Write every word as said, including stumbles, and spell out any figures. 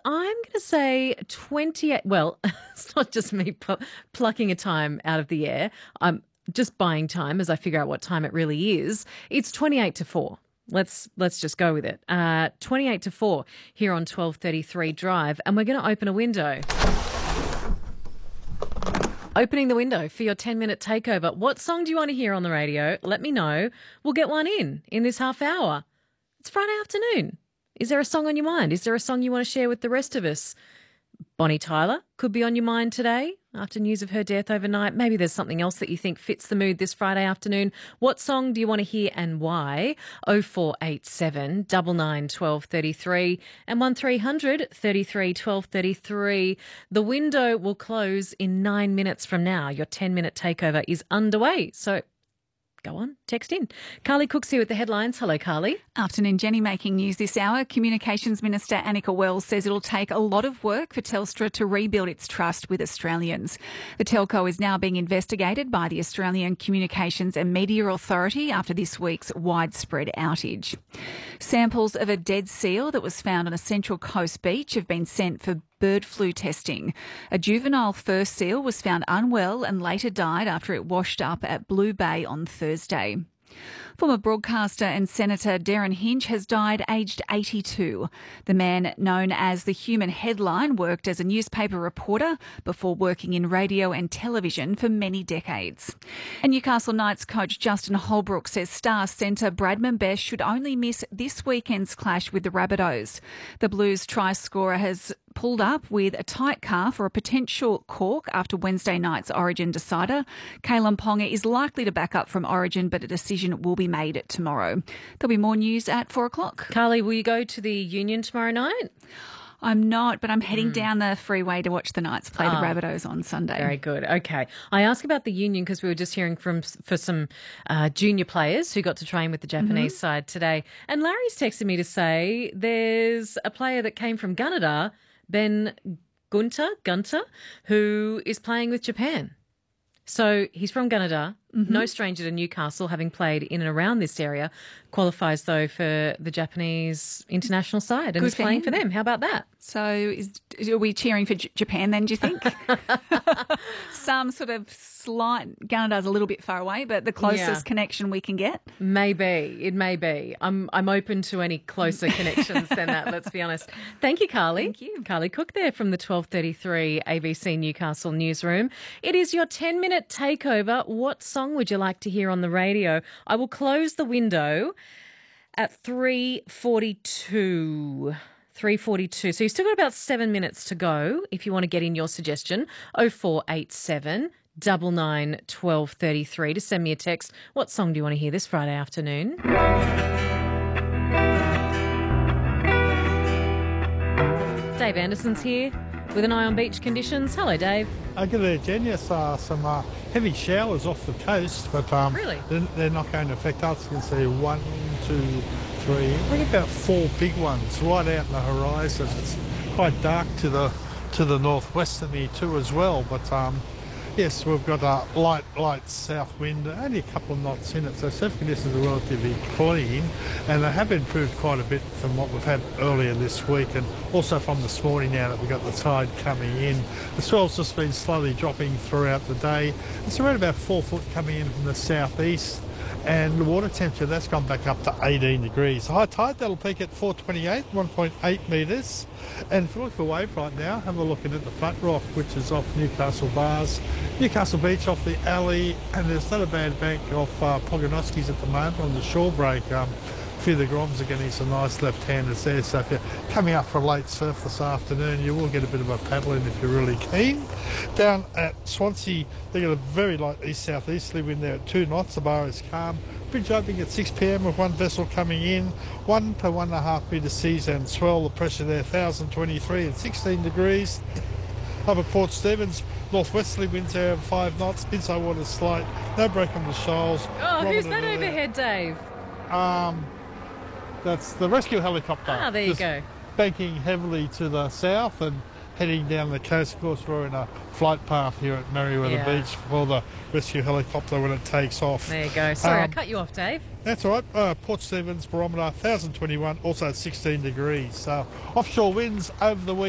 I'm going to say twenty-eight. Well, it's not just me pl- plucking a time out of the air. I'm just buying time as I figure out what time it really is. It's twenty-eight to four. Let's let's just go with it. Uh, twenty-eight to four here on twelve thirty-three Drive, and we're going to open a window. Opening the window for your ten-minute takeover. What song do you want to hear on the radio? Let me know. We'll get one in in this half hour. It's Friday afternoon. Is there a song on your mind? Is there a song you want to share with the rest of us? Bonnie Tyler could be on your mind today after news of her death overnight. Maybe there's something else that you think fits the mood this Friday afternoon. What song do you want to hear and why? oh four eight seven, nine nine, one two three three and one three hundred, thirty-three, twelve thirty-three. The window will close in nine minutes from now. Your ten-minute takeover is underway. So go on, text in. Carly Cook's here with the headlines. Hello, Carly. Afternoon, Jenny. Making news this hour. Communications Minister Annika Wells says it'll take a lot of work for Telstra to rebuild its trust with Australians. The telco is now being investigated by the Australian Communications and Media Authority after this week's widespread outage. Samples of a dead seal that was found on a Central Coast beach have been sent for bird flu testing. A juvenile fur seal was found unwell and later died after it washed up at Blue Bay on Thursday. Former broadcaster and Senator Darren Hinch has died aged eighty-two. The man, known as the Human Headline, worked as a newspaper reporter before working in radio and television for many decades. And Newcastle Knights coach Justin Holbrook says star centre Bradman Best should only miss this weekend's clash with the Rabbitohs. The Blues try scorer has pulled up with a tight calf or a potential cork after Wednesday night's Origin decider. Kalen Ponga is likely to back up from Origin, but a decision will be made tomorrow. There'll be more news at four o'clock. Carly, will you go to the Union tomorrow night? I'm not, but I'm heading mm. down the freeway to watch the Knights play oh, the Rabbitohs on Sunday. Very good. Okay. I ask about the Union because we were just hearing from for some uh, junior players who got to train with the Japanese mm-hmm. side today. And Larry's texted me to say there's a player that came from Gunnedah, Ben Gunter, Gunter, who is playing with Japan. So he's from Gunnedah, mm-hmm. no stranger to Newcastle, having played in and around this area, qualifies, though, for the Japanese international side and Good is playing for them. How about that? So is, are we cheering for J- Japan then, do you think? Some sort of slight, Gunnedah's a little bit far away, but the closest yeah. connection we can get? Maybe. It may be. I'm I'm open to any closer connections than that, let's be honest. Thank you, Carly. Thank you. Carly Cook there from the twelve thirty-three A B C Newcastle newsroom. It is your ten-minute takeover. What song would you like to hear on the radio? I will close the window at three forty-two. three forty-two. So you've still got about seven minutes to go if you want to get in your suggestion. oh four eight seven, nine nine, one two three three to send me a text. What song do you want to hear this Friday afternoon? Dave Anderson's here with an eye on beach conditions. Hello, Dave. Uh, good day, Jen. Yes, uh, some uh, heavy showers off the coast, but um, really? they're, they're not going to affect us. You can see one, two, three, I think about four big ones right out in the horizon. It's quite dark to the to the northwest of me too as well, but um, yes, we've got a light, light south wind, only a couple of knots in it, so surf conditions are relatively clean, and they have improved quite a bit from what we've had earlier this week, and also from this morning now that we've got the tide coming in. The swell's just been slowly dropping throughout the day. It's around about four foot coming in from the southeast, and the water temperature, that's gone back up to eighteen degrees. High tide, that'll peak at four twenty-eight, one point eight metres. And if you look for wave right now, have a look at the Flat Rock, which is off Newcastle Bars, Newcastle Beach off the alley, and there's not a bad bank off uh, Pogonoski's at the moment on the shore break. Um, a few of the Groms are getting some nice left-handers there, so if you're coming up for a late surf this afternoon, you will get a bit of a paddle in if you're really keen. Down at Swansea, they've got a very light east-southeasterly wind there at two knots. The bar is calm. Bridge opening at six p m with one vessel coming in, one to one and a half metre seas and swell. The pressure there, one thousand twenty-three and sixteen degrees. Up at Port Stephens, northwesterly winds there, five knots, inside water slight, no break on the shoals. Oh, who's that overhead, Dave? Um, that's the rescue helicopter. Ah, there you Just go. Banking heavily to the south and heading down the coast. Of course, we're in a flight path here at Merriweather yeah. Beach for the rescue helicopter when it takes off. There you go. Sorry, um, I cut you off, Dave. That's all right. Uh, Port Stephens barometer one thousand twenty-one, also sixteen degrees. So offshore winds over the week.